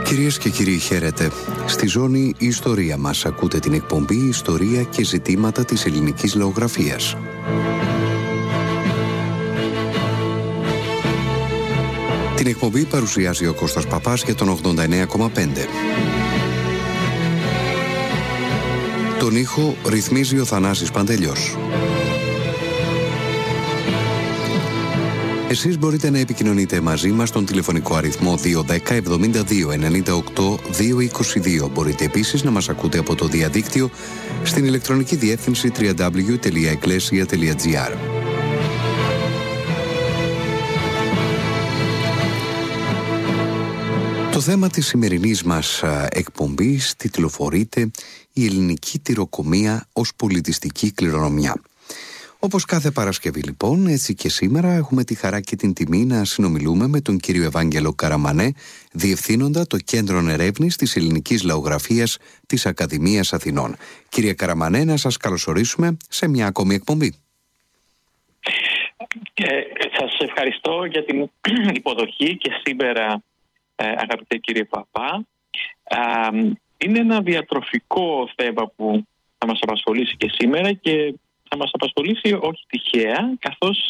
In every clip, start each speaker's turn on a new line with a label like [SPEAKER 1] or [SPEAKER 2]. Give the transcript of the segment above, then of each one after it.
[SPEAKER 1] Κυρίες και κύριοι, χαίρετε. Στη ζώνη «Η Ιστορία» μας ακούτε την εκπομπή «Ιστορία και ζητήματα της ελληνικής λαογραφίας». Την εκπομπή παρουσιάζει ο Κώστας Παπάς για τον 89,5. Τον ήχο ρυθμίζει ο Θανάσης Παντελιός. Εσείς μπορείτε να επικοινωνείτε μαζί μας στον τηλεφωνικό αριθμό 210 72 98 222. Μπορείτε επίσης να μας ακούτε από το διαδίκτυο στην ηλεκτρονική διεύθυνση www.ecclesia.gr. Το θέμα της σημερινής μας εκπομπής τιτλοφορείται «Η ελληνική τυροκομεία ως πολιτιστική κληρονομιά». Όπως κάθε Παρασκευή λοιπόν, έτσι και σήμερα έχουμε τη χαρά και την τιμή να συνομιλούμε με τον κύριο Ευάγγελο Καραμανέ, διευθύνοντα το Κέντρο Ερεύνης της Ελληνικής Λαογραφίας της Ακαδημίας Αθηνών. Κύριε Καραμανέ, να σας καλωσορίσουμε σε μια ακόμη εκπομπή.
[SPEAKER 2] Σας ευχαριστώ για την υποδοχή και σήμερα, αγαπητέ κύριε Παπά. Είναι ένα διατροφικό θέμα που θα μας απασχολήσει και σήμερα και θα μας απασχολήσει όχι τυχαία, καθώς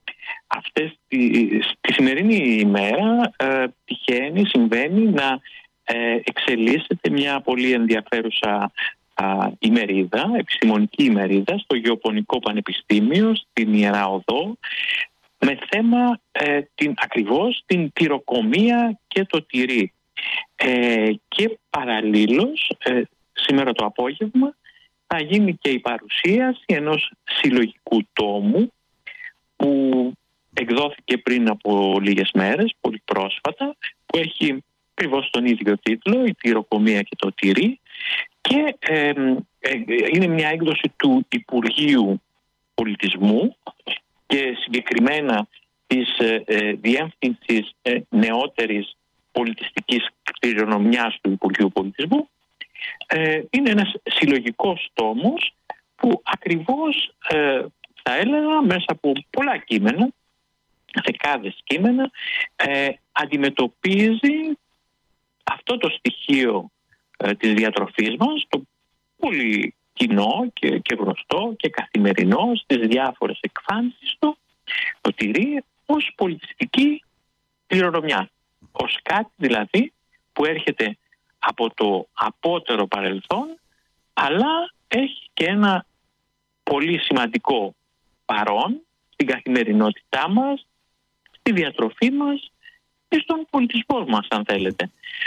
[SPEAKER 2] τη σημερινή ημέρα συμβαίνει να εξελίσσεται μια πολύ ενδιαφέρουσα ημερίδα, επιστημονική ημερίδα στο Γεωπονικό Πανεπιστήμιο στην Ιερά Οδό, με θέμα ακριβώς την τυροκομεία και το τυρί. Και παραλλήλως σήμερα το απόγευμα θα γίνει και η παρουσίαση ενός συλλογικού τόμου που εκδόθηκε πριν από λίγες μέρες, πολύ πρόσφατα, που έχει ακριβώς τον ίδιο τίτλο, «Η τυροκομεία και το τυρί», και είναι μια έκδοση του Υπουργείου Πολιτισμού και συγκεκριμένα της Διεύθυνσης Νεότερης Πολιτιστικής Κληρονομιάς του Υπουργείου Πολιτισμού. Είναι ένας συλλογικός τόμος που ακριβώς θα έλεγα μέσα από πολλά κείμενα, δεκάδες κείμενα, αντιμετωπίζει αυτό το στοιχείο της διατροφής μας, το πολύ κοινό και γνωστό και καθημερινό στις διάφορες εκφάνσεις του, το τυρί, ως πολιτιστική κληρονομιά, ως κάτι δηλαδή που έρχεται από το απότερο παρελθόν, αλλά έχει και ένα πολύ σημαντικό παρόν στην καθημερινότητά μας, στη διατροφή μας και στον πολιτισμό μας, αν θέλετε.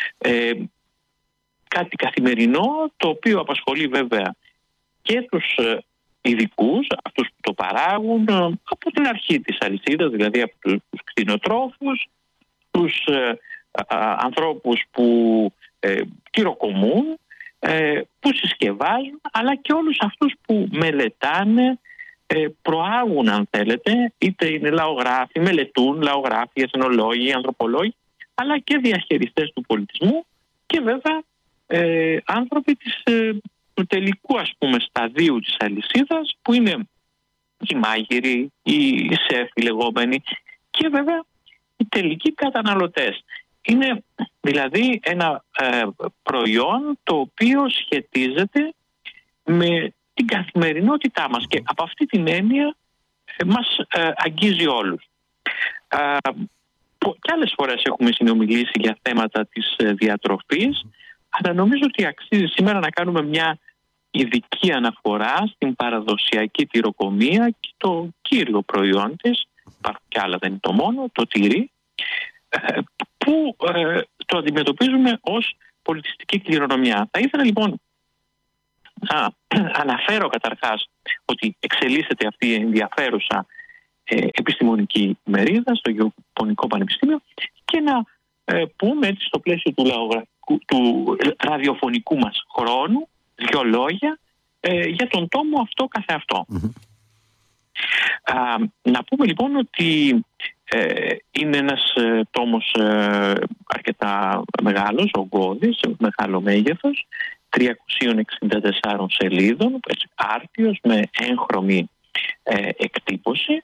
[SPEAKER 2] Κάτι καθημερινό, το οποίο απασχολεί βέβαια και τους ειδικούς, αυτούς που το παράγουν, από την αρχή της αλυσίδας, δηλαδή από τους κτηνοτρόφους, τους ανθρώπους που τυροκομούν, που συσκευάζουν, αλλά και όλους αυτούς που μελετάνε, προάγουν, αν θέλετε, είτε είναι λαογράφοι, μελετούν λαογράφοι, εθνολόγοι, ανθρωπολόγοι, αλλά και διαχειριστές του πολιτισμού και βέβαια άνθρωποι του τελικού, ας πούμε, σταδίου της αλυσίδας, που είναι οι μάγειροι, οι σεφ, οι λεγόμενοι, και βέβαια οι τελικοί καταναλωτές. Είναι δηλαδή ένα προϊόν το οποίο σχετίζεται με την καθημερινότητά μας και από αυτή την έννοια μας αγγίζει όλους. Και άλλες φορές έχουμε συνομιλήσει για θέματα της διατροφής, αλλά νομίζω ότι αξίζει σήμερα να κάνουμε μια ειδική αναφορά στην παραδοσιακή τυροκομεία και το κύριο προϊόν της, υπάρχουν και άλλα, δεν είναι το μόνο, το τυρί, που το αντιμετωπίζουμε ως πολιτιστική κληρονομιά. Θα ήθελα λοιπόν να αναφέρω καταρχάς ότι εξελίσσεται αυτή η ενδιαφέρουσα επιστημονική μερίδα στο Γεωπονικό Πανεπιστήμιο και να πούμε έτσι στο πλαίσιο του ραδιοφωνικού μας χρόνου δύο λόγια για τον τόμο αυτό καθεαυτό. Να πούμε λοιπόν ότι είναι ένας τόμος αρκετά μεγάλος, ογκώδης, μεγάλο μέγεθος, 364 σελίδων, άρτιος, με έγχρωμη εκτύπωση,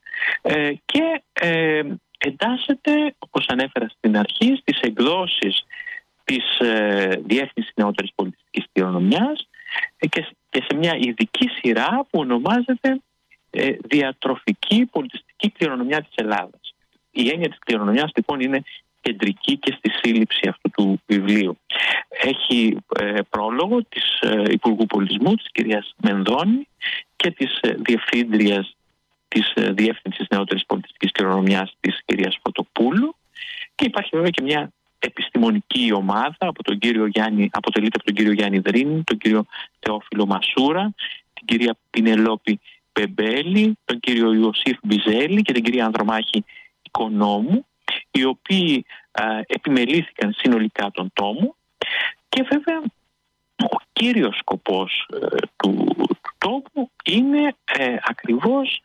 [SPEAKER 2] και εντάσσεται, όπως ανέφερα στην αρχή, στις εκδόσεις της Διεύθυνσης Νεότερης Πολιτιστικής Κληρονομιάς και σε μια ειδική σειρά που ονομάζεται Διατροφική Πολιτιστική Κληρονομιά της Ελλάδας. Η έννοια της κληρονομιάς λοιπόν είναι κεντρική και στη σύλληψη αυτού του βιβλίου. Έχει πρόλογο της Υπουργού Πολιτισμού, της κυρίας Μενδώνη, και της Διευθύντριας της Διεύθυνσης Νεότερης Πολιτιστικής Κληρονομιάς, της κυρίας Φωτοπούλου, και υπάρχει βέβαια και μια επιστημονική ομάδα αποτελείται από τον κύριο Γιάννη Δρίνη, τον κύριο Θεόφιλο Μασούρα, την κυρία Πινελόπη Πεμπέλη, τον κύριο Ιωσήφ Μπιζέλη και την κυρία Ανδρομάχη Οικονόμου, οι οποίοι επιμελήθηκαν συνολικά τον τόμο. Και βέβαια ο κύριος σκοπός του τόμου είναι ακριβώς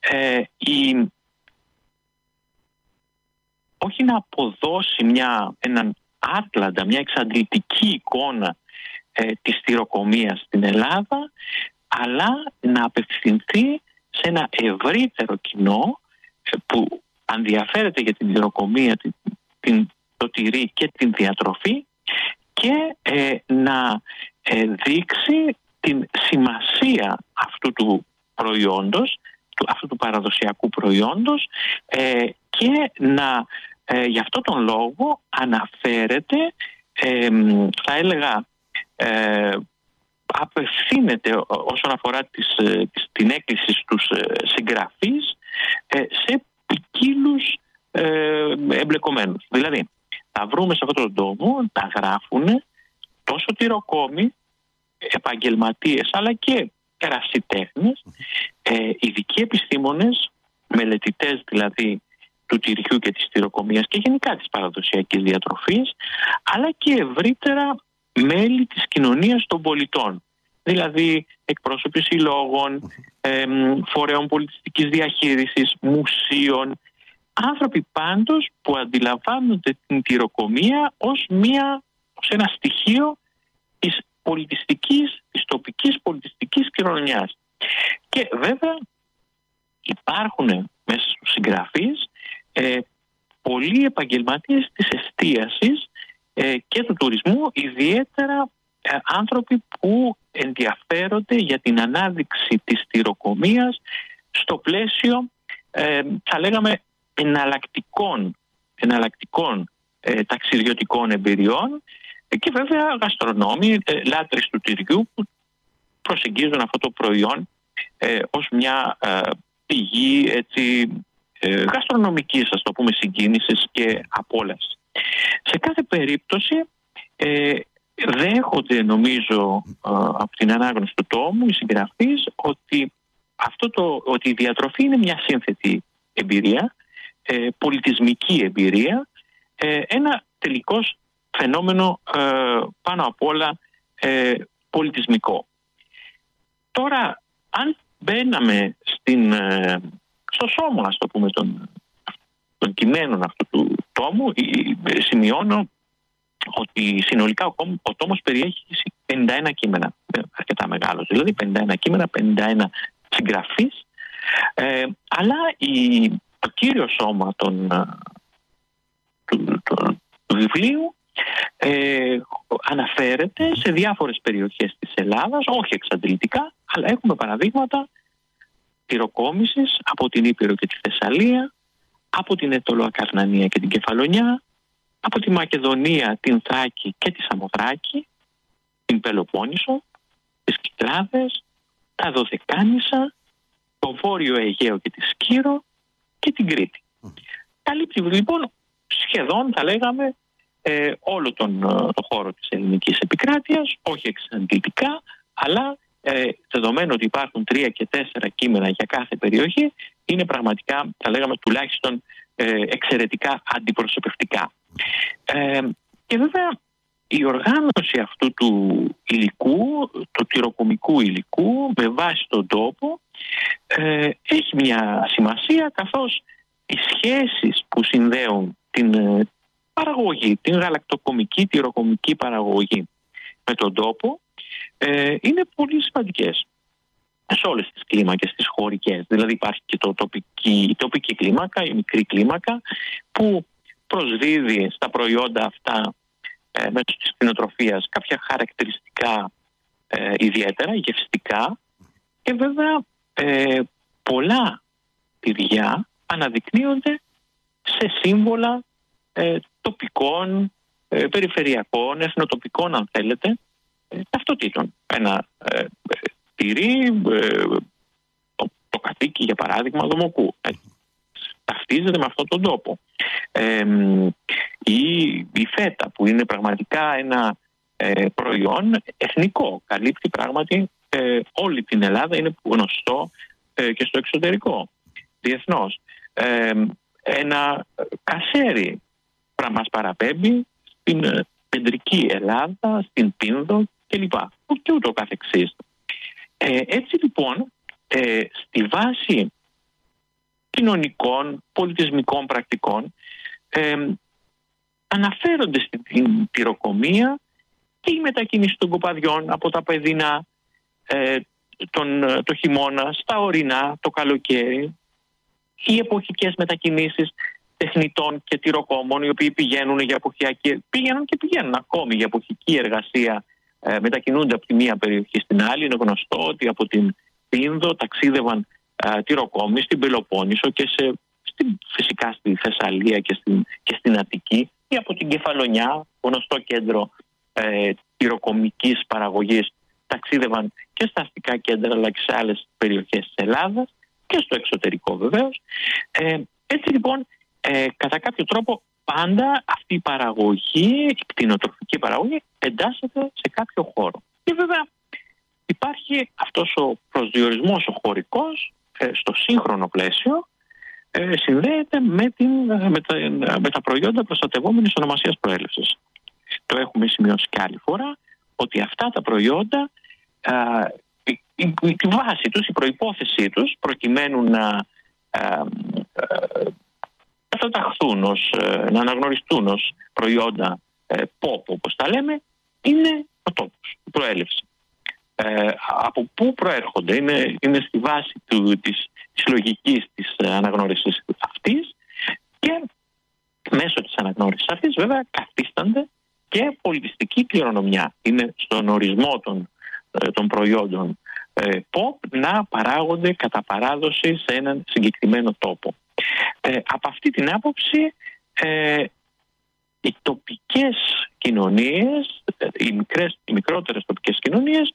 [SPEAKER 2] όχι να αποδώσει έναν άτλαντα, μια εξαντλητική εικόνα της στιροκομείας στην Ελλάδα, αλλά να απευθυνθεί σε ένα ευρύτερο κοινό που ενδιαφέρεται για την στιροκομεία, το τυρί και την διατροφή, και να δείξει την σημασία αυτού του προϊόντος, αυτού του παραδοσιακού προϊόντος, και να γι' αυτό τον λόγο αναφέρεται, θα έλεγα απευθύνεται όσον αφορά την έκκληση στους συγγραφείς σε ποικίλους εμπλεκομένους. Δηλαδή θα βρούμε σε αυτόν τον τόμο να γράφουν τόσο τυροκόμοι, επαγγελματίες, αλλά και ερασιτέχνες, ειδικοί επιστήμονες, μελετητές δηλαδή του τυριού και της τυροκομείας και γενικά της παραδοσιακής διατροφής, αλλά και ευρύτερα μέλη της κοινωνίας των πολιτών, δηλαδή εκπρόσωποι συλλόγων, φορέων πολιτιστικής διαχείρισης, μουσείων, άνθρωποι πάντως που αντιλαμβάνονται την τυροκομεία ως ένα στοιχείο της τοπικής πολιτιστικής κληρονομιάς. Και βέβαια υπάρχουν μέσα στους συγγραφείς πολλοί επαγγελματίες της εστίασης και του τουρισμού, ιδιαίτερα άνθρωποι που ενδιαφέρονται για την ανάδειξη της τυροκομείας στο πλαίσιο, θα λέγαμε, εναλλακτικών ταξιδιωτικών εμπειριών, και βέβαια γαστρονόμοι, λάτρεις του τυριού, που προσεγγίζουν αυτό το προϊόν ως μια πηγή γαστρονομικής, ας το πούμε, συγκίνησης και απόλαυσης. Σε κάθε περίπτωση δέχονται, νομίζω, από την ανάγνωση του τόμου οι συγγραφείς ότι η διατροφή είναι μια σύνθετη εμπειρία, πολιτισμική εμπειρία, ένα τελικώς φαινόμενο πάνω απ' όλα πολιτισμικό. Τώρα, αν μπαίναμε στο σώμα, ας το πούμε, των κειμένων αυτού του τόμου, σημειώνω ότι συνολικά ο τόμος περιέχει 51 κείμενα, αρκετά μεγάλος, δηλαδή 51 κείμενα, 51 συγγραφείς, αλλά το κύριο σώμα του βιβλίου αναφέρεται σε διάφορες περιοχές της Ελλάδας, όχι εξαντλητικά, αλλά έχουμε παραδείγματα τυροκόμησης από την Ήπειρο και τη Θεσσαλία, από την Αιτωλοακαρνανία και την Κεφαλονιά, από τη Μακεδονία, την Θράκη και τη Σαμοθράκη, την Πελοπόννησο, τις Κυκλάδες, τα Δωδεκάνησα, το Βόρειο Αιγαίο και τη Σκύρο και την Κρήτη. Καλύπτει λοιπόν σχεδόν, θα λέγαμε, όλο τον χώρο της ελληνικής επικράτειας, όχι εξαντλητικά, αλλά δεδομένου ότι υπάρχουν 3 και 4 κείμενα για κάθε περιοχή, είναι πραγματικά, θα λέγαμε, τουλάχιστον εξαιρετικά αντιπροσωπευτικά. Και βέβαια η οργάνωση αυτού του υλικού, του τυροκομικού υλικού, με βάση τον τόπο, έχει μια σημασία, καθώς οι σχέσεις που συνδέουν την παραγωγή, την γαλακτοκομική, τυροκομική παραγωγή με τον τόπο, είναι πολύ σημαντικές σε όλες τις κλίμακες, τις χωρικές. Δηλαδή υπάρχει και η τοπική κλίμακα, η μικρή κλίμακα, που προσδίδει στα προϊόντα αυτά μέσω της κτηνοτροφίας κάποια χαρακτηριστικά ιδιαίτερα, γευστικά, και βέβαια πολλά τυριά αναδεικνύονται σε σύμβολα τοπικών, περιφερειακών, εθνοτοπικών, αν θέλετε, ταυτοτήτων. Ένα τυρί, το καθήκη για παράδειγμα Δομοκού, ταυτίζεται με αυτόν τον τόπο. Η φέτα, που είναι πραγματικά ένα προϊόν εθνικό, καλύπτει πράγματι όλη την Ελλάδα, είναι γνωστό και στο εξωτερικό, διεθνώς. Ένα κασέρι μας παραπέμπει στην κεντρική Ελλάδα, στην Πίνδο κλπ. Και ούτω καθεξής. Έτσι λοιπόν, στη βάση κοινωνικών, πολιτισμικών πρακτικών αναφέρονται στην τυροκομεία και η μετακίνηση των κοπαδιών από τα παιδινά το χειμώνα στα ορεινά το καλοκαίρι, οι εποχικές μετακινήσεις τεχνητών και τυροκόμων, οι οποίοι πηγαίνουν και πηγαίνουν ακόμη για εποχική εργασία, μετακινούνται από τη μία περιοχή στην άλλη. Είναι γνωστό ότι από την Πίνδο ταξίδευαν τυροκόμοι στην Πελοπόννησο και φυσικά στη Θεσσαλία και στην Αττική, ή από την Κεφαλονιά, γνωστό κέντρο τυροκομικής παραγωγής, ταξίδευαν και στα αστικά κέντρα αλλά και σε άλλες περιοχές της Ελλάδας και στο εξωτερικό βεβαίως. Έτσι λοιπόν, κατά κάποιο τρόπο πάντα αυτή η παραγωγή, η κτηνοτροφική παραγωγή, εντάσσεται σε κάποιο χώρο. Και βέβαια υπάρχει αυτός ο προσδιορισμός ο χωρικός στο σύγχρονο πλαίσιο, συνδέεται με τα προϊόντα προστατευόμενης ονομασίας προέλευσης. Το έχουμε σημειώσει και άλλη φορά ότι αυτά τα προϊόντα, η βάση τους, η προϋπόθεσή τους προκειμένου να καταταχθούν να αναγνωριστούν ως προϊόντα pop, όπως τα λέμε, είναι ο τόπος, η προέλευση. Από πού προέρχονται, είναι στη βάση της λογικής της αναγνώρισης αυτής, και μέσω της αναγνώρισης αυτής βέβαια καθίστανται και πολιτιστική κληρονομιά. Είναι στον ορισμό των προϊόντων pop να παράγονται κατά παράδοση σε έναν συγκεκριμένο τόπο. Από αυτή την άποψη οι τοπικές κοινωνίες, οι μικρότερες τοπικές κοινωνίες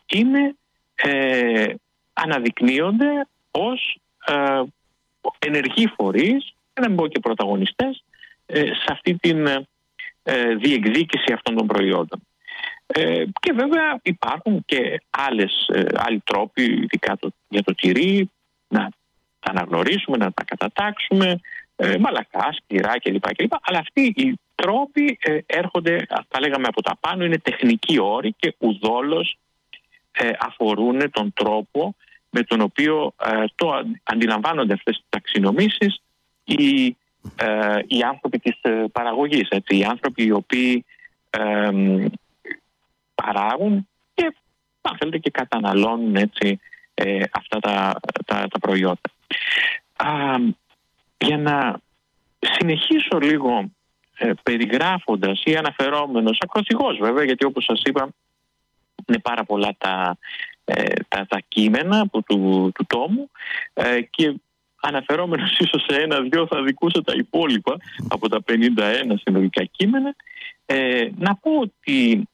[SPEAKER 2] αναδεικνύονται ως ενεργοί φορείς, να μην πω και πρωταγωνιστές, σε αυτή την διεκδίκηση αυτών των προϊόντων. Και βέβαια υπάρχουν και άλλοι τρόποι, ειδικά για το τυρί, να τα αναγνωρίσουμε, να τα κατατάξουμε, μαλακά, σκληρά κλπ. Αλλά αυτοί οι τρόποι έρχονται, θα λέγαμε, από τα πάνω, είναι τεχνικοί όροι και ουδόλως αφορούν τον τρόπο με τον οποίο αντιλαμβάνονται αυτές τις ταξινομήσεις οι άνθρωποι της παραγωγής, έτσι, οι άνθρωποι οι οποίοι παράγουν και, αν θέλετε, και καταναλώνουν, έτσι, αυτά τα προϊόντα. Για να συνεχίσω λίγο περιγράφοντας ή αναφερόμενος ακροθυγώς βέβαια, γιατί όπως σας είπα είναι πάρα πολλά τα κείμενα του τόμου, και αναφερόμενος ίσως σε ένα-δυο θα δικούσα τα υπόλοιπα από τα 51 συνολικά κείμενα, να πω ότι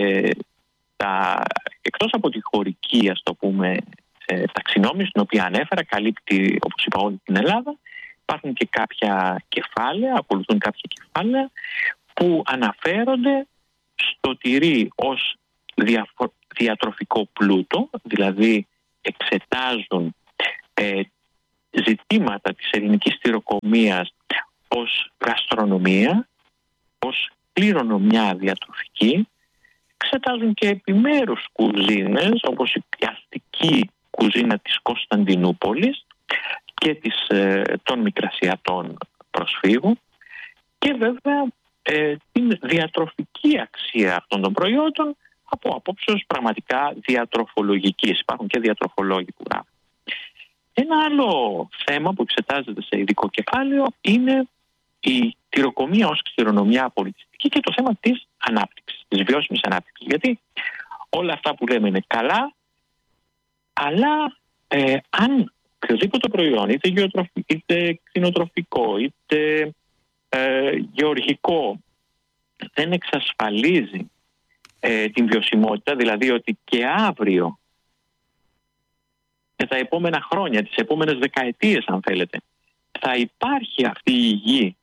[SPEAKER 2] εκτός από τη χωρική, ας το πούμε, ταξινόμηση, την οποία ανέφερα, καλύπτει, όπως είπα, όλη την Ελλάδα, υπάρχουν και κάποια κεφάλαια, ακολουθούν κάποια κεφάλαια που αναφέρονται στο τυρί ως διατροφικό πλούτο, δηλαδή εξετάζουν ζητήματα της ελληνικής τυροκομείας ως γαστρονομία, ως κληρονομιά διατροφική. Εξετάζουν και επιμέρους κουζίνες, όπως η αστική κουζίνα της Κωνσταντινούπολης και των μικρασιατών προσφύγων, και βέβαια την διατροφική αξία αυτών των προϊόντων από απόψεως πραγματικά διατροφολογικής. Υπάρχουν και διατροφολόγοι που γράφουν. Ένα άλλο θέμα που εξετάζεται σε ειδικό κεφάλαιο είναι η τυροκομεία ως κληρονομιά πολιτιστική και το θέμα της ανάπτυξης, της βιώσιμης ανάπτυξης. Γιατί όλα αυτά που λέμε είναι καλά, αλλά αν οποιοδήποτε προϊόν, είτε κτηνοτροφικό, είτε γεωργικό, δεν εξασφαλίζει την βιωσιμότητα, δηλαδή ότι και αύριο και τα επόμενα χρόνια, τις επόμενες δεκαετίες αν θέλετε, θα υπάρχει αυτή η γη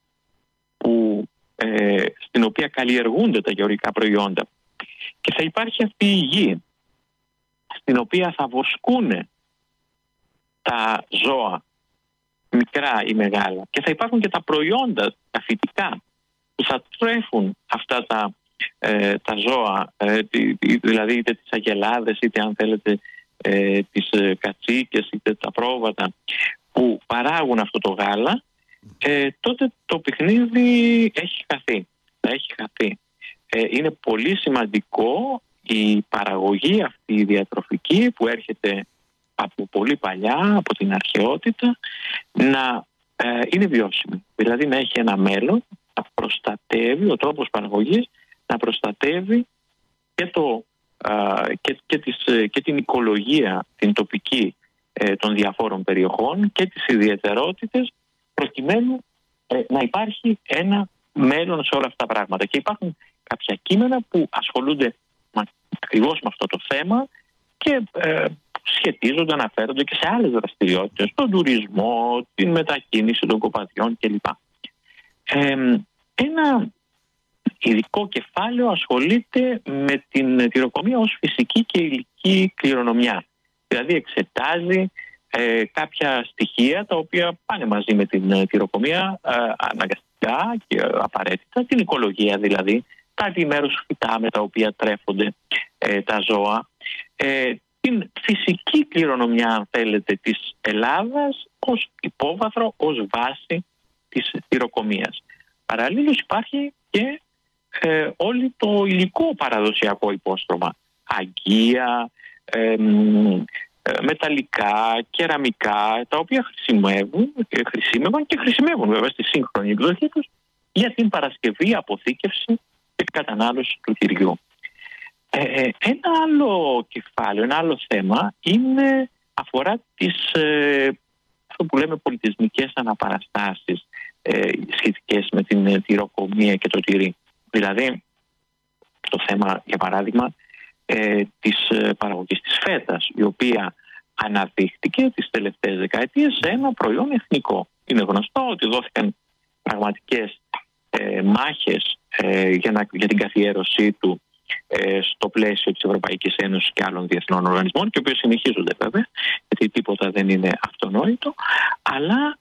[SPEAKER 2] στην οποία καλλιεργούνται τα γεωργικά προϊόντα και θα υπάρχει αυτή η γη στην οποία θα βοσκούν τα ζώα, μικρά ή μεγάλα, και θα υπάρχουν και τα προϊόντα, τα φυτικά που θα τρέφουν αυτά τα ζώα, δηλαδή είτε τις αγελάδες, είτε αν θέλετε τις κατσίκες, είτε τα πρόβατα που παράγουν αυτό το γάλα, τότε το παιχνίδι έχει χαθεί. Είναι πολύ σημαντικό η παραγωγή αυτή η διατροφική που έρχεται από πολύ παλιά, από την αρχαιότητα, να είναι βιώσιμη. Δηλαδή να έχει ένα μέλλον, να προστατεύει, ο τρόπος παραγωγής να προστατεύει και την οικολογία, την τοπική των διαφόρων περιοχών και τις ιδιαιτερότητες, προκειμένου να υπάρχει ένα μέλλον σε όλα αυτά τα πράγματα. Και υπάρχουν κάποια κείμενα που ασχολούνται ακριβώς με αυτό το θέμα και σχετίζονται, αναφέρονται και σε άλλες δραστηριότητες, τον τουρισμό, την μετακίνηση των κοπαδιών κλπ. Ένα ειδικό κεφάλαιο ασχολείται με την τυροκομεία ως φυσική και υλική κληρονομιά. Δηλαδή εξετάζει κάποια στοιχεία τα οποία πάνε μαζί με την τυροκομεία αναγκαστικά και απαραίτητα, την οικολογία δηλαδή, τα επιμέρους φυτά με τα οποία τρέφονται τα ζώα, την φυσική κληρονομιά αν θέλετε της Ελλάδας ως υπόβαθρο, ως βάση της τυροκομείας. Παραλλήλως υπάρχει και όλο το υλικό παραδοσιακό υπόστρωμα, αγκία, μεταλλικά, κεραμικά, τα οποία χρησιμεύαν και χρησιμεύουν βέβαια στη σύγχρονη εκδοχή τους για την παρασκευή, αποθήκευση και κατανάλωση του τυριού. Ένα άλλο κεφάλαιο, ένα άλλο θέμα αφορά αυτό που λέμε πολιτισμικές αναπαραστάσεις σχετικές με την τυροκομεία και το τυρί. Δηλαδή το θέμα, για παράδειγμα, της παραγωγής της φέτας, η οποία αναδείχτηκε τις τελευταίες δεκαετίες σε ένα προϊόν εθνικό. Είναι γνωστό ότι δόθηκαν πραγματικές μάχες για την καθιέρωσή του στο πλαίσιο της Ευρωπαϊκής Ένωσης και άλλων διεθνών οργανισμών, και οι οποίοι συνεχίζονται βέβαια, γιατί τίποτα δεν είναι αυτονόητο, αλλά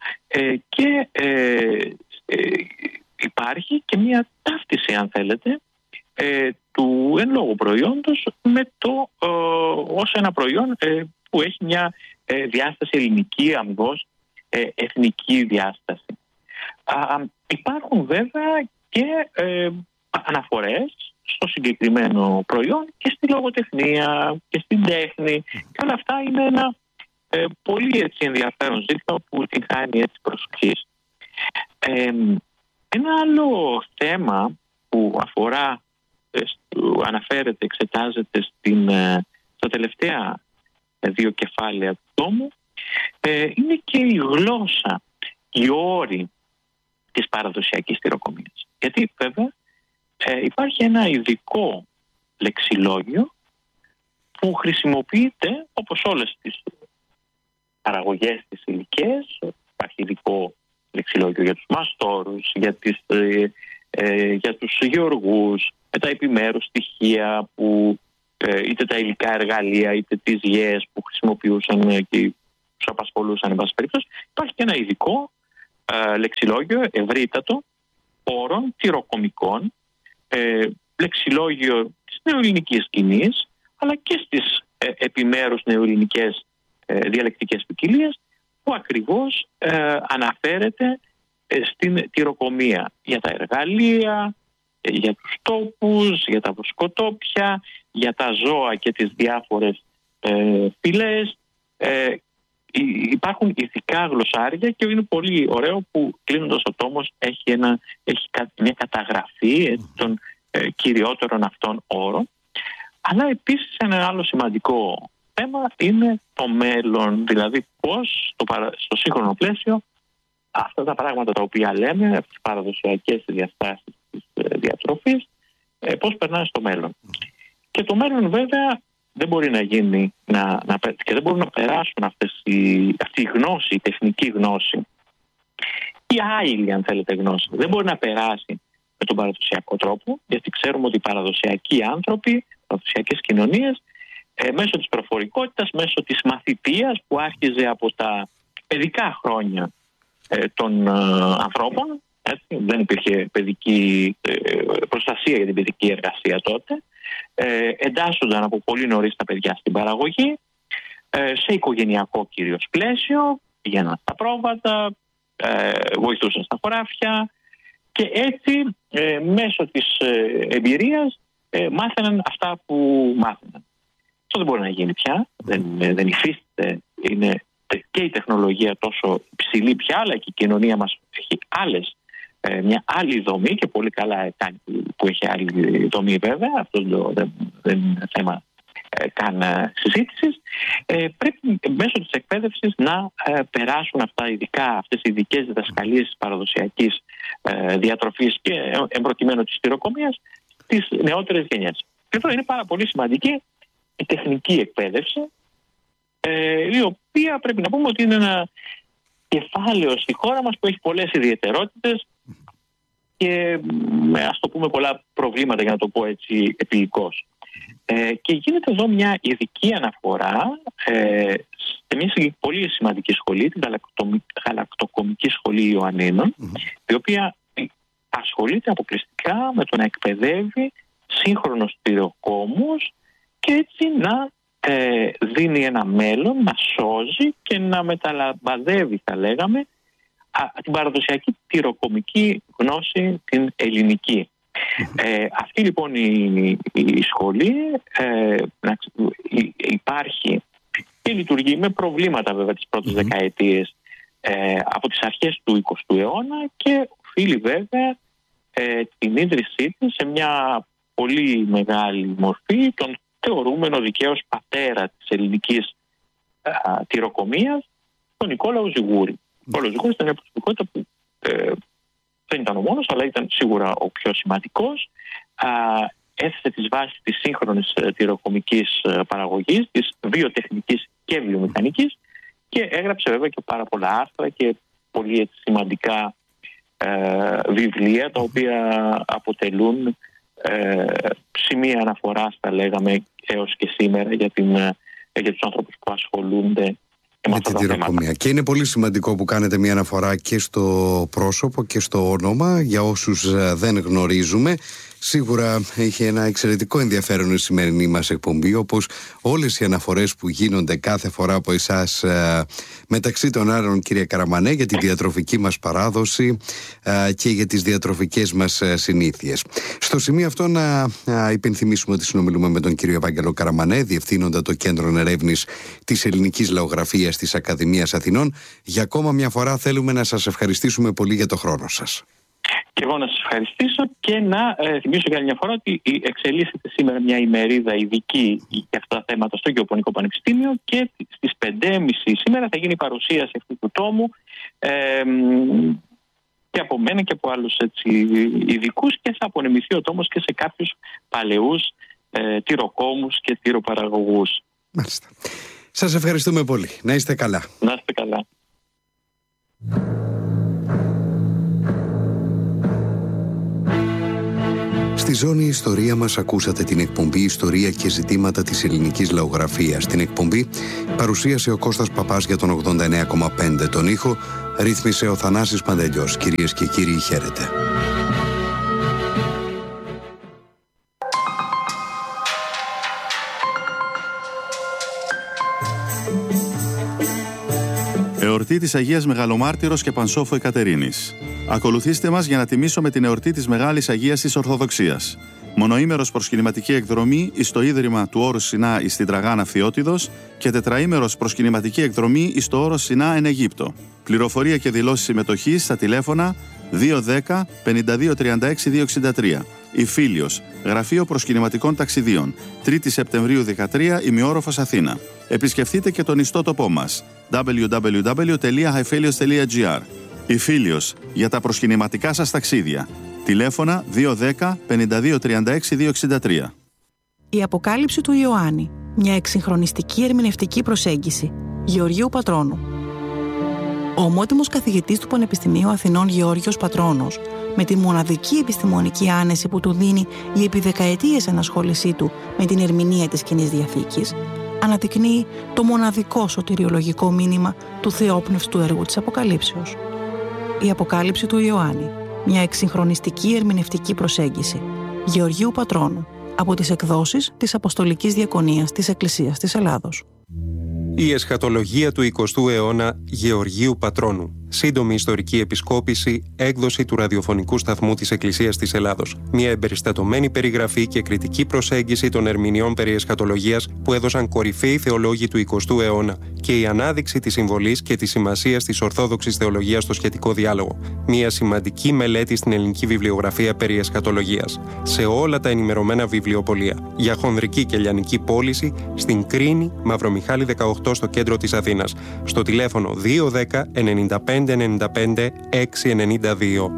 [SPEAKER 2] υπάρχει και μια ταύτιση, αν θέλετε, του εν λόγω προϊόντος ως ένα προϊόν που έχει μια διάσταση ελληνική, αμυγός εθνική διάσταση. Υπάρχουν βέβαια και αναφορές στο συγκεκριμένο προϊόν και στη λογοτεχνία και στην τέχνη, και όλα αυτά είναι ένα πολύ έτσι ενδιαφέρον ζήτημα που την χάνει έτσι προσοχής. Ένα άλλο θέμα που αναφέρεται, εξετάζεται στα τελευταία δύο κεφάλαια του τόμου, είναι και η γλώσσα, οι όροι της παραδοσιακής τυροκομείας. Γιατί βέβαια υπάρχει ένα ειδικό λεξιλόγιο που χρησιμοποιείται όπως όλες τις παραγωγές της υλικές. Υπάρχει ειδικό λεξιλόγιο για τους μαστόρους, για τους γεωργούς, με τα επιμέρους στοιχεία που είτε τα υλικά εργαλεία είτε τις γιές που χρησιμοποιούσαν και τους απασχολούσαν, εν πάση περιπτώσει. Υπάρχει και ένα ειδικό λεξιλόγιο ευρύτατο όρων τυροκομικών, λεξιλόγιο της νεοελληνικής σκηνής, αλλά και στις επιμέρους νεοελληνικές διαλεκτικές ποικιλίες, που ακριβώς αναφέρεται στην τυροκομεία για τα εργαλεία, για τους τόπους, για τα βοσκοτόπια, για τα ζώα και τις διάφορες φυλές. Υπάρχουν ηθικά γλωσσάρια και είναι πολύ ωραίο που κλείνοντας ο τόμος έχει μια καταγραφή των κυριότερων αυτών όρων. Αλλά επίσης ένα άλλο σημαντικό θέμα είναι το μέλλον, δηλαδή πώς στο σύγχρονο πλαίσιο αυτά τα πράγματα τα οποία λέμε, τις παραδοσιακές διαστάσεις της διατροφής, πώς περνάνε στο μέλλον. Και το μέλλον βέβαια δεν μπορεί να γίνει και δεν μπορούν να περάσουν αυτή η γνώση, η τεχνική γνώση, η άειλη αν θέλετε γνώση, δεν μπορεί να περάσει με τον παραδοσιακό τρόπο, γιατί ξέρουμε ότι οι παραδοσιακοί άνθρωποι, οι παραδοσιακές κοινωνίες, μέσω της προφορικότητας, μέσω της μαθητείας που άρχιζε από τα παιδικά χρόνια των ανθρώπων, έτσι, δεν υπήρχε παιδική προστασία για την παιδική εργασία τότε, εντάσσονταν από πολύ νωρίς τα παιδιά στην παραγωγή, σε οικογενειακό κυρίως πλαίσιο, πηγαίναν στα πρόβατα, βοηθούσαν στα χωράφια και έτσι μέσω της εμπειρίας μάθαιναν αυτά που μάθαιναν. Αυτό δεν μπορεί να γίνει πια, δεν υφίσταται, είναι και η τεχνολογία τόσο υψηλή πια, αλλά και η κοινωνία μας έχει μια άλλη δομή και πολύ καλά κάνει που έχει άλλη δομή βέβαια, αυτό δεν είναι θέμα καν συζήτησης. Πρέπει μέσω της εκπαίδευσης να περάσουν αυτές οι ειδικές διδασκαλίες της παραδοσιακής διατροφής και εμπροκειμένου της τυροκομείας στις νεότερες γενιές. Και εδώ είναι πάρα πολύ σημαντική η τεχνική εκπαίδευση, η οποία πρέπει να πούμε ότι είναι ένα κεφάλαιο στη χώρα μας που έχει πολλές ιδιαιτερότητες και ας το πούμε πολλά προβλήματα, για να το πω έτσι επιλικώς. Και γίνεται εδώ μια ειδική αναφορά σε μια πολύ σημαντική σχολή, την Γαλακτοκομική Σχολή Ιωαννίνων, η οποία ασχολείται αποκλειστικά με το να εκπαιδεύει σύγχρονους τυροκόμους και έτσι να δίνει ένα μέλλον, να σώζει και να μεταλαμπαδεύει, θα λέγαμε, την παραδοσιακή τυροκομική γνώση, την ελληνική. Αυτή λοιπόν η σχολή υπάρχει και λειτουργεί με προβλήματα βέβαια τις πρώτες δεκαετίες από τις αρχές του 20ου αιώνα και οφείλει βέβαια την ίδρυσή της σε μια πολύ μεγάλη μορφή τον θεωρούμενο δικαίως πατέρα της ελληνικής τυροκομείας, τον Νικόλαο Ζιγούρη. Ο Νικόλαος Ζιγούρης ήταν μια προσωπικότητα που δεν ήταν ο μόνος, αλλά ήταν σίγουρα ο πιο σημαντικός. Έθεσε τις βάσεις της σύγχρονης τυροκομικής παραγωγής, της βιοτεχνικής και βιομηχανικής και έγραψε βέβαια και πάρα πολλά άρθρα και πολύ σημαντικά βιβλία, τα οποία αποτελούν σημεία αναφοράς, θα λέγαμε, έως και σήμερα για τους άνθρωπους που ασχολούνται με την τυροκομεία.
[SPEAKER 1] Και είναι πολύ σημαντικό που κάνετε μια αναφορά και στο πρόσωπο και στο όνομα για όσους δεν γνωρίζουμε. Σίγουρα έχει ένα εξαιρετικό ενδιαφέρον η σημερινή μας εκπομπή, όπως όλες οι αναφορές που γίνονται κάθε φορά από εσάς, μεταξύ των άλλων, κύριε Καραμανέ, για τη διατροφική μας παράδοση και για τις διατροφικές μας συνήθειες. Στο σημείο αυτό να υπενθυμίσουμε ότι συνομιλούμε με τον κύριο Ευάγγελο Καραμανέ, διευθύνοντα το Κέντρο Ερεύνης της Ελληνικής Λαογραφίας της Ακαδημίας Αθηνών. Για ακόμα μια φορά θέλουμε να σας ευχαριστήσουμε πολύ για το χρόνο σας.
[SPEAKER 2] Και εγώ να σας ευχαριστήσω και να θυμίσω για άλλη μια φορά ότι εξελίσσεται σήμερα μια ημερίδα ειδική για αυτά τα θέματα στο Γεωπονικό Πανεπιστήμιο και στις 5.30 σήμερα θα γίνει η παρουσίαση αυτού του τόμου και από μένα και από άλλους ειδικούς και θα απονεμηθεί ο τόμος και σε κάποιους παλαιούς τυροκόμους και τυροπαραγωγούς.
[SPEAKER 1] Μάλιστα. Σας ευχαριστούμε πολύ. Να είστε καλά.
[SPEAKER 2] Να είστε καλά.
[SPEAKER 1] Στη ζώνη Ιστορία μας ακούσατε την εκπομπή Ιστορία και ζητήματα της ελληνικής λαογραφίας. Την εκπομπή παρουσίασε ο Κώστας Παπάς για τον 89,5. Τον ήχο ρύθμισε ο Θανάσης Παντελιός. Κυρίες και κύριοι, χαίρετε.
[SPEAKER 3] Εορτή της Αγίας Μεγαλομάρτυρος και Πανσόφου Εκατερίνης. Ακολουθήστε μας για να τιμήσουμε την εορτή της Μεγάλης Αγίας της Ορθοδοξίας. Μονοήμερος προσκυνηματική εκδρομή εις το Ίδρυμα του Όρους Σινά εις την Τραγάνα Φθιώτιδος και τετραήμερος προσκυνηματική εκδρομή εις το Όρος Σινά εν Αιγύπτο. Πληροφορία και δηλώσεις συμμετοχής στα τηλέφωνα 210 52 36 263. Ιφίλιος, Γραφείο Προσκυνηματικών Ταξιδίων, 3η Σεπτεμβρίου 13, ημιόροφος Αθήνα. Επισκεφτείτε και τον ιστότοπό μας www.haifelios.gr. Ιφίλιος, για τα προσκυνηματικά σας ταξίδια. Τηλέφωνα 210 52 36 263.
[SPEAKER 4] Η Αποκάλυψη του Ιωάννη. Μια εξυγχρονιστική ερμηνευτική προσέγγιση. Γεωργίου Πατρώνου. Ο ομότιμος καθηγητής του Πανεπιστημίου Αθηνών Γεώργιος Πατρώνος, με τη μοναδική επιστημονική άνεση που του δίνει η επί δεκαετίες ενασχόλησή του με την ερμηνεία της Καινής Διαθήκης, αναδεικνύει το μοναδικό σωτηριολογικό μήνυμα του θεόπνευστου έργου της Αποκαλύψεως. Η Αποκάλυψη του Ιωάννη. Μια εξυγχρονιστική ερμηνευτική προσέγγιση. Γεωργίου Πατρώνου, από τις εκδόσεις της Αποστολικής Διακονίας της Εκκλησίας της Ελλάδος.
[SPEAKER 5] Η εσχατολογία του 20ου αιώνα Γεωργίου Πατρώνου. Σύντομη ιστορική επισκόπηση, έκδοση του ραδιοφωνικού σταθμού της Εκκλησίας της Ελλάδος. Μια εμπεριστατωμένη περιγραφή και κριτική προσέγγιση των ερμηνεών περί εσχατολογίας που έδωσαν κορυφαίοι θεολόγοι του 20ου αιώνα και η ανάδειξη της συμβολής και της σημασίας της ορθόδοξης θεολογίας στο σχετικό διάλογο. Μια σημαντική μελέτη στην ελληνική βιβλιογραφία περί εσχατολογίας. Σε όλα τα ενημερωμένα βιβλιοπωλεία. Για χονδρική και λιανική πώληση στην Κρίνη, Μαυρομιχάλη 18 στο κέντρο της Αθήνας. Στο τηλέφωνο 210 95 95 692.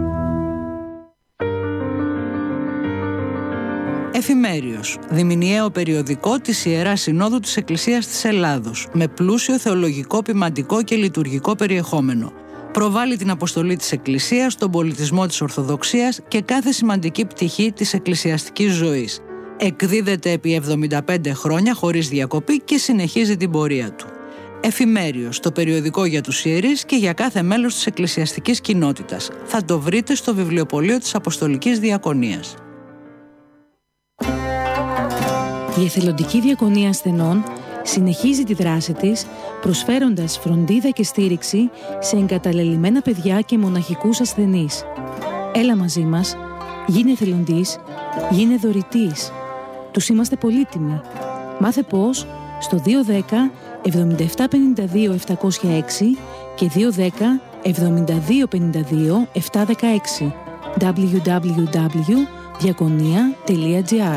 [SPEAKER 6] Εφημέριος, διμηνιαίο περιοδικό της Ιεράς Συνόδου της Εκκλησίας της Ελλάδος, με πλούσιο θεολογικό, ποιμαντικό και λειτουργικό περιεχόμενο. Προβάλλει την αποστολή της Εκκλησίας, τον πολιτισμό της Ορθοδοξίας και κάθε σημαντική πτυχή της εκκλησιαστικής ζωής. Εκδίδεται επί 75 χρόνια χωρίς διακοπή και συνεχίζει την πορεία του. Εφημέριος, το περιοδικό για τους ιερείς και για κάθε μέλος της εκκλησιαστικής κοινότητας. Θα το βρείτε στο βιβλιοπωλείο της Αποστολικής Διακονίας.
[SPEAKER 7] Η Εθελοντική Διακονία Ασθενών συνεχίζει τη δράση της, προσφέροντας φροντίδα και στήριξη σε εγκαταλελειμμένα παιδιά και μοναχικούς ασθενείς. Έλα μαζί μας, γίνε εθελοντής, γίνε δωρητής. Τους είμαστε πολύτιμοι. Μάθε πώς στο 210 77 52 706 και 210 72 52 716 www.diakonia.gr.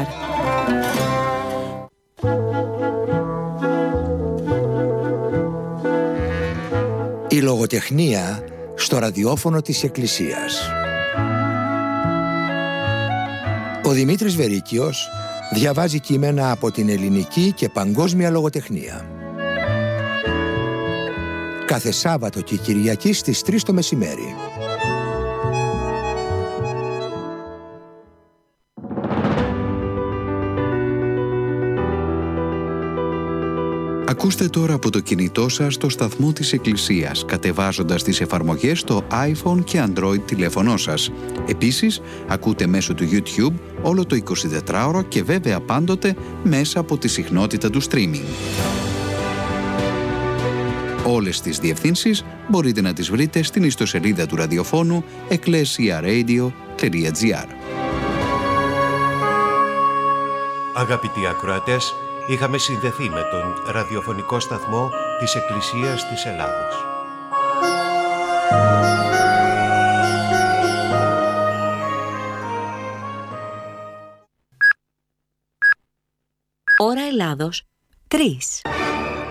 [SPEAKER 8] Η λογοτεχνία στο ραδιόφωνο της Εκκλησίας. Ο Δημήτρης Βερίκιος διαβάζει κείμενα από την ελληνική και παγκόσμια λογοτεχνία. Κάθε Σάββατο και Κυριακή στις 3 το μεσημέρι.
[SPEAKER 1] Ακούστε τώρα από το κινητό σας το σταθμό της Εκκλησίας, κατεβάζοντας τις εφαρμογές στο iPhone και Android τηλέφωνό σας. Επίσης, ακούτε μέσω του YouTube όλο το 24ωρο και βέβαια πάντοτε μέσα από τη συχνότητα του streaming. Όλες τις διευθύνσεις μπορείτε να τις βρείτε στην ιστοσελίδα του ραδιοφώνου ecclesiaradio.gr.
[SPEAKER 9] Αγαπητοί ακροατές, είχαμε συνδεθεί με τον ραδιοφωνικό σταθμό της Εκκλησίας της Ελλάδος.
[SPEAKER 10] Ώρα Ελλάδος 3.